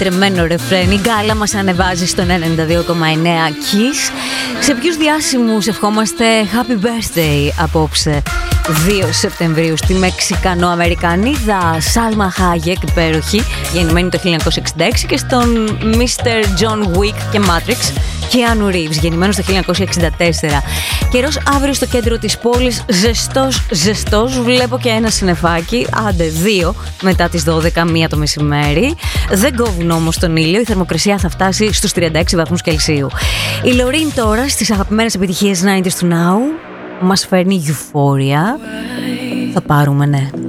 τρεμμένο ρεφρέν. Η Γκάλα μας ανεβάζει στον 92,9 Kiss. Σε ποιους διάσημους ευχόμαστε happy birthday απόψε, 2 Σεπτεμβρίου, στη Μεξικανοαμερικανίδα Σάλμα Χάγεκ, υπέροχη, γεννημένη το 1966, και στον Mr. John Wick και Matrix, Keanu Reeves, γεννημένος το 1964. Καιρός αύριο στο κέντρο της πόλης, ζεστός, βλέπω και ένα συννεφάκι, άντε 2 μετά τις 12, 1 το μεσημέρι. Δεν κόβουν όμως τον ήλιο, η θερμοκρασία θα φτάσει στους 36 βαθμούς Κελσίου. Η Λωρίν τώρα στις αγαπημένες επιτυχίες 90's του Now μας φέρνει Euphoria. Θα πάρουμε, ναι.